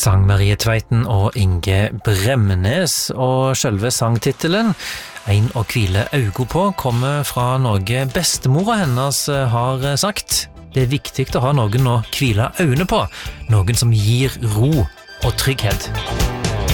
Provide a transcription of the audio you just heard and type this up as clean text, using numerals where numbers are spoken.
sang Marie Tveiten og Inge Bremnes, og selve sangtitelen «Ein å kvile augo på» kommer fra noe bestemora hennes har sagt. Det er viktig å ha noen å kvile øynene på, noen som gir ro og trygghet.